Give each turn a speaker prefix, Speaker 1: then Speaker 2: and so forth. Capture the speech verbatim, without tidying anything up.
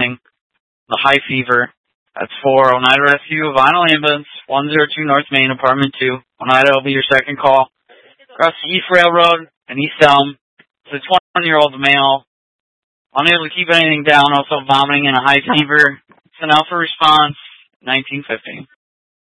Speaker 1: vomiting, the high fever. That's for Oneida Rescue, Vinyl Ambulance, one oh two North Main, Apartment two. Oneida will be your second call. Across the East Railroad in East Elm, it's a twenty-year-old male, unable to keep anything down, also vomiting and a high fever. It's an alpha response, nineteen fifty.